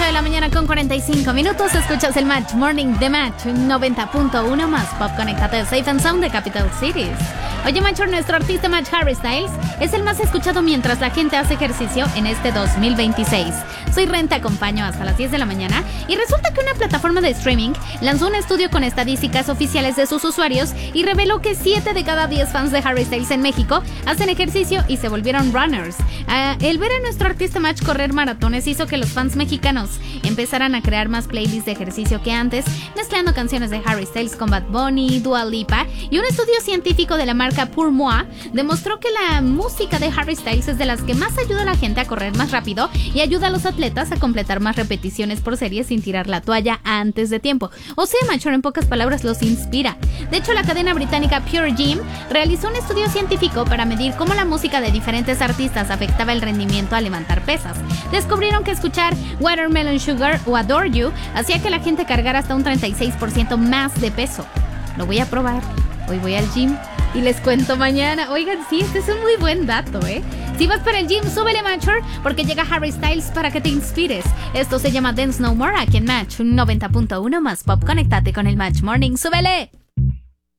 8 de la mañana con 45 minutos. Escuchas el Match Morning de Match 90.1 más Pop. Conéctate de Safe and Sound de Capital Cities. Oye, Macho, nuestro artista Match Harry Styles es el más escuchado mientras la gente hace ejercicio en este 2026. Soy Ren, te acompaño hasta las 10 de la mañana y resulta que una plataforma de streaming lanzó un estudio con estadísticas oficiales de sus usuarios y reveló que 7 de cada 10 fans de Harry Styles en México hacen ejercicio y se volvieron runners. El ver a nuestro artista Match correr maratones hizo que los fans mexicanos empezaran a crear más playlists de ejercicio que antes, mezclando canciones de Harry Styles con Bad Bunny, Dua Lipa, y un estudio científico de la marca Pour Moi demostró que la música de Harry Styles es de las que más ayuda a la gente a correr más rápido y ayuda a los atletas a completar más repeticiones por serie sin tirar la toalla antes de tiempo. O sea, Macho, en pocas palabras, los inspira. De hecho, la cadena británica Pure Gym realizó un estudio científico para medir cómo la música de diferentes artistas afectaba el rendimiento al levantar pesas. Descubrieron que escuchar Watermelon Sugar o Adore You hacía que la gente cargara hasta un 36% más de peso. Lo voy a probar. Hoy voy al gym y les cuento mañana. Oigan, sí, este es un muy buen dato, ¿eh? Si vas para el gym, súbele, Matcher, porque llega Harry Styles para que te inspires. Esto se llama Dance No More aquí en Match 90.1 más Pop. Conéctate con el Match Morning. ¡Súbele!